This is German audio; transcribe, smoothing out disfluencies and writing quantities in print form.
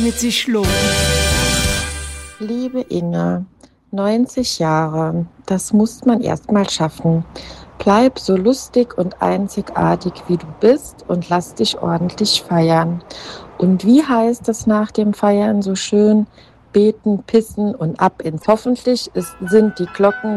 mit sich lohnt. Liebe Inge, 90 Jahre, das muss man erst mal schaffen. Bleib so lustig und einzigartig, wie du bist und lass dich ordentlich feiern. Und wie heißt es nach dem Feiern so schön? Beten, pissen und ab ins Hoffentlich sind die Glocken